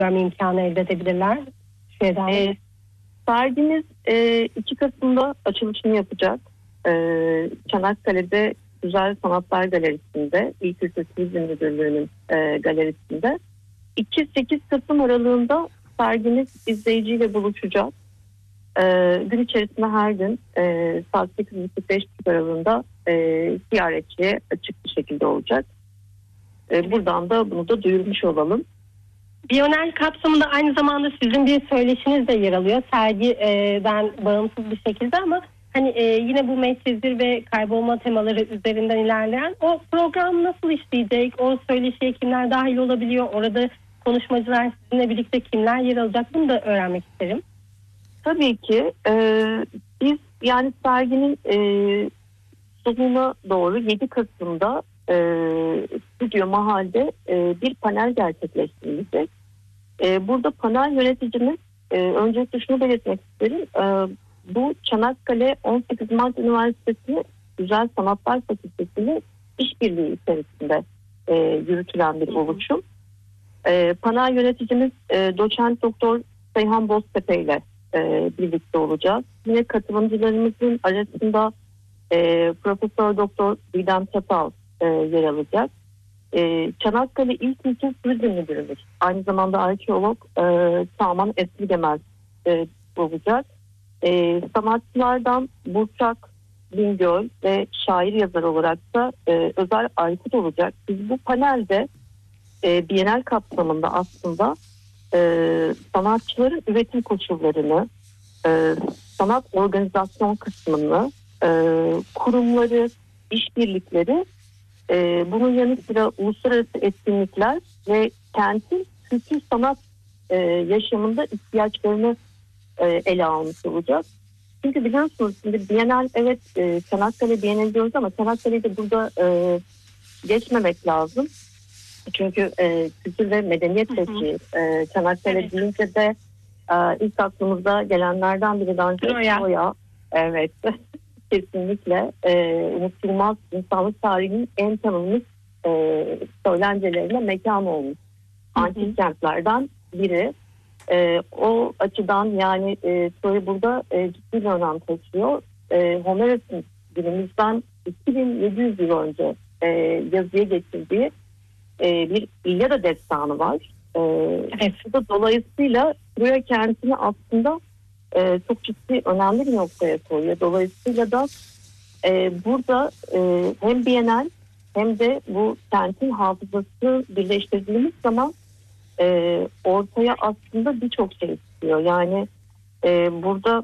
görme imkanı elde edebilirler? Sergimiz 2 Kasım'da açılışını yapacak. Çanakkale'de Güzel Sanatlar Galerisi'nde, İl Kültür Turizm Müdürlüğü'nün galerisinde. 2-8 Kasım aralığında sergimiz izleyiciyle buluşacak. Gün içerisinde her gün saat 8.30-5.30 aralığında ziyaretçiye açık bir şekilde olacak. Buradan da bunu da duyurmuş olalım. Bienal kapsamında aynı zamanda sizin bir söyleşiniz de yer alıyor. Sergiden bağımsız bir şekilde ama hani yine bu meşhezir ve kaybolma temaları üzerinden ilerleyen o program nasıl işleyecek? O söyleşiye kimler dahil olabiliyor? Orada konuşmacılar sizinle birlikte kimler yer alacak? Bunu da öğrenmek isterim. Tabii ki. Biz yani serginin sonuna doğru 7 Kasım'da Stüdyo Mahal'de bir panel gerçekleştirilecek. Burada panel yöneticimiz öncelikle şunu belirtmek isterim. Bu Çanakkale 18 Mart Üniversitesi Güzel Sanatlar Fakültesi'nin işbirliği içerisinde yürütülen bir oluşum. Panel yöneticimiz Doçent Doktor Seyhan Boztepe ile birlikte olacağız. Yine katılımcılarımızın arasında Profesör Doktor Didem Çatal yer alacak. Çanakkale İl Kültür Turizm Müdürümüz, aynı zamanda arkeolog Saman Esligemez olacak. Sanatçılardan Burçak Bingöl ve şair yazar olarak da Özer Aykut olacak. Biz bu panelde Bienal kapsamında aslında sanatçıların üretim koşullarını, sanat organizasyon kısmını, kurumları, işbirlikleri, bunun yanı sıra uluslararası etkinlikler ve kentin kültür sanat yaşamında ihtiyaçlarını ele almış olacak. Çünkü biliyorsunuz şimdi Bienal, evet Çanakkale Bienali diyoruz ama Çanakkale'yi de burada geçmemek lazım. Çünkü kültür ve medeniyet sesi Çanakkale deyince de ilk aklımıza gelenlerden biri Troya. Evet. Kesinlikle unutulmaz insanlık tarihinin en tanınmış söylencelerine mekan olmuş antik kentlerden biri. O açıdan yani Troya burada ciddi bir önem taşıyor. Homeros'un günümüzden 2700 yıl önce yazıya geçirdiği bir İlyada destanı var. Evet. Dolayısıyla Troya kentini aslında çok ciddi önemli bir noktaya koyuyor. Dolayısıyla da burada hem Bienal hem de bu kentin hafızası birleştirdiğimiz zaman ortaya aslında birçok şey çıkıyor. Yani burada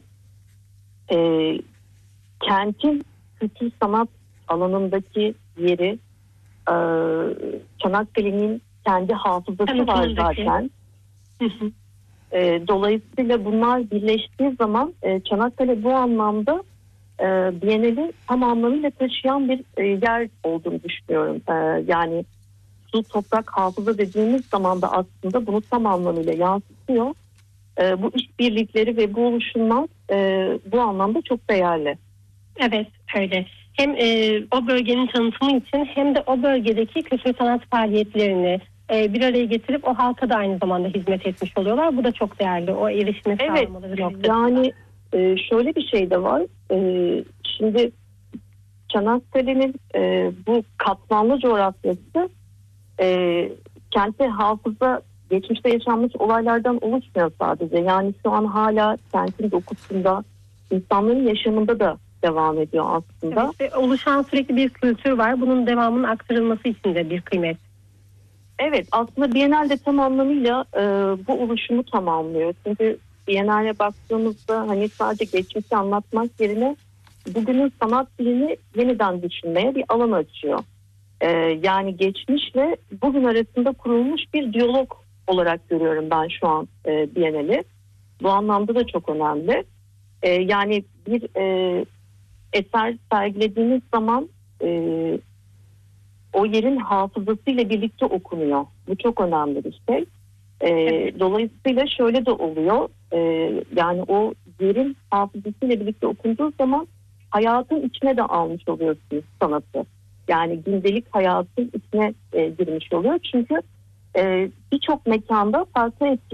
kentin kültür sanat alanındaki yeri, Çanakkale'nin kendi hafızası var zaten. Dolayısıyla bunlar birleştiği zaman Çanakkale bu anlamda Bienali tam anlamıyla taşıyan bir yer olduğunu düşünüyorum. Yani su, toprak, hafıza dediğimiz zaman da aslında bunu tam anlamıyla yansıtıyor. Bu işbirlikleri ve bu oluşumlar bu anlamda çok değerli. Evet, öyle. Hem o bölgenin tanıtımı için hem de o bölgedeki kültür sanat faaliyetlerini bir araya getirip o halka da aynı zamanda hizmet etmiş oluyorlar. Bu da çok değerli. O erişimi sağlamaları noktasında. Yani şöyle bir şey de var. Şimdi Çanakkale'nin bu katmanlı coğrafyası kente hafıza, geçmişte yaşanmış olaylardan oluşmuyor sadece. Yani şu an hala kentin dokusunda, insanların yaşamında da devam ediyor aslında. Evet, oluşan sürekli bir kültür var. Bunun devamının aktarılması için de bir kıymet. Evet, aslında Bienal'de tam anlamıyla bu oluşumu tamamlıyor. Çünkü Bienal'e baktığımızda hani sadece geçmişi anlatmak yerine bugünün sanat dilini yeniden düşünmeye bir alan açıyor. Yani geçmişle bugün arasında kurulmuş bir diyalog olarak görüyorum ben şu an Bienal'i. Bu anlamda da çok önemli. Yani bir eser sergilediğiniz zaman o yerin hafızasıyla birlikte okunuyor. Bu çok önemli bir şey. Dolayısıyla şöyle de oluyor. Yani o yerin hafızasıyla birlikte okunduğu zaman hayatın içine de almış oluyorsunuz sanatı. Yani gündelik hayatın içine girmiş oluyor. Çünkü birçok mekanda farklı etkiler